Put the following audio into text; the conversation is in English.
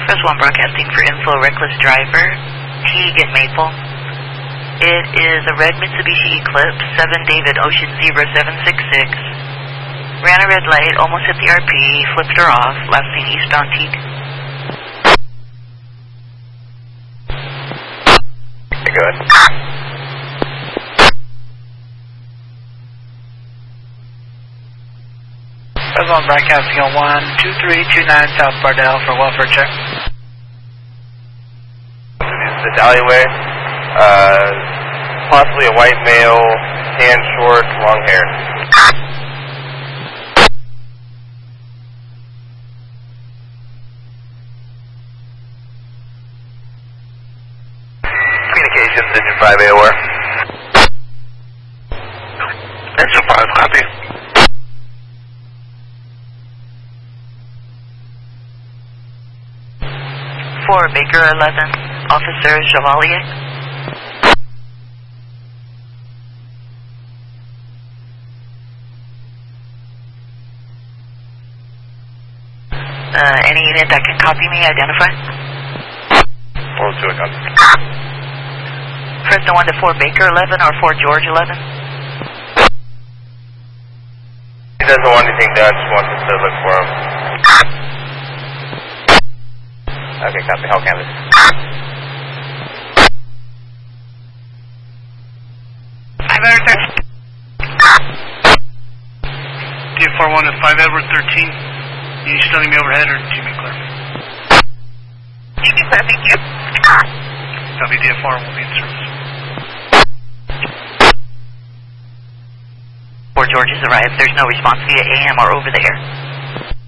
Press 1 broadcasting for info, reckless driver, Teague at Maple. It is a red Mitsubishi Eclipse, 7 David Ocean Zebra 766. Ran a red light, almost hit the RP, flipped her off, last seen eastbound Teague. Good. Press 1 broadcasting on 12329 South Bardell for welfare check. This alleyway, possibly a white male, tan short, long hair. Communications, engine 5A aware. Engine 5, copy. For Baker 11, Officer Chevalier. Any unit that can copy me, identify. 402, copy. Fresno 1 to 4 Baker 11 or 4 George 11. He doesn't want anything done, just wants us to look for him. Okay, copy, Hell canvas. DF41 to 5 Edward 13. You still need me overhead or do you make clear? Thank you, sir. Thank you. Copy, DF4 will be in service. 4 George has arrived. There's no response via AM or over the air.